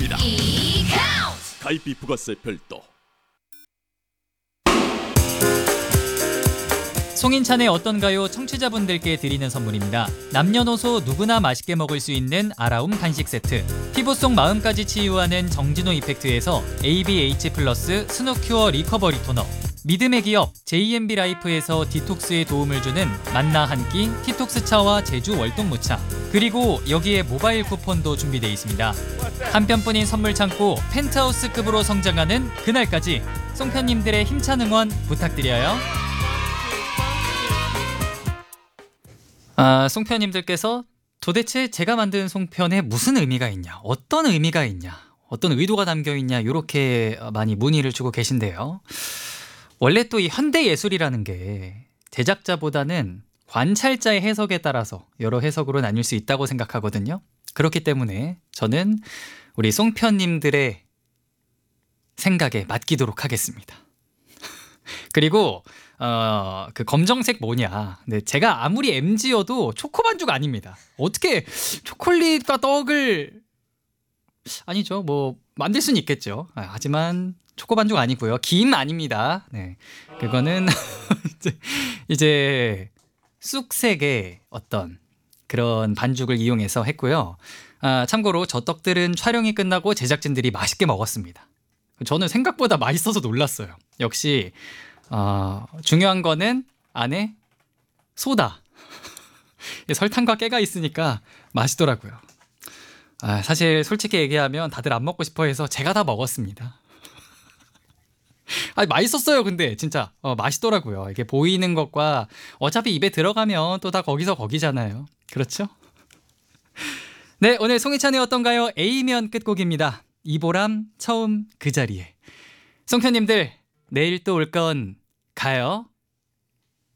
드립니다. 가입비 부가세 별도. 송인찬의 어떤가요? 청취자분들께 드리는 선물입니다. 남녀노소 누구나 맛있게 먹을 수 있는 아라움 간식 세트, 피부 속 마음까지 치유하는 정진호 이펙트에서 ABH 플러스 스노큐어 리커버리 토너, 믿음의 기업 JMB 라이프에서 디톡스에 도움을 주는 만나 한 끼 티톡스 차와 제주 월동무차, 그리고 여기에 모바일 쿠폰도 준비되어 있습니다. 한 편뿐인 선물 창고 펜트하우스급으로 성장하는 그날까지 송편님들의 힘찬 응원 부탁드려요. 송편님들께서 도대체 제가 만든 송편에 무슨 의미가 있냐, 어떤 의미가 있냐, 어떤 의도가 담겨 있냐, 이렇게 많이 문의를 주고 계신데요. 원래 또 이 현대 예술이라는 게 제작자보다는 관찰자의 해석에 따라서 여러 해석으로 나뉠 수 있다고 생각하거든요. 그렇기 때문에 저는 우리 송편님들의 생각에 맡기도록 하겠습니다. 그리고 그 검정색 뭐냐, 네, 제가 아무리 MG여도 초코반죽 아닙니다. 어떻게 초콜릿과 떡을, 아니죠, 뭐 만들 수는 있겠죠. 하지만 초코반죽 아니고요, 김 아닙니다. 네, 그거는 이제 쑥색의 어떤 그런 반죽을 이용해서 했고요. 참고로 저 떡들은 촬영이 끝나고 제작진들이 맛있게 먹었습니다. 저는 생각보다 맛있어서 놀랐어요. 역시 중요한 거는 안에 소다, 설탕과 깨가 있으니까 맛있더라고요. 사실 솔직히 얘기하면 다들 안 먹고 싶어 해서 제가 다 먹었습니다. 맛있었어요. 근데 진짜 맛있더라고요. 이게 보이는 것과 어차피 입에 들어가면 또 다 거기서 거기잖아요. 그렇죠? 네, 오늘 송희찬의 어떤가요? A면 끝곡입니다. 이보람 처음 그 자리에. 송편님들, 내일 또 올 건 가요.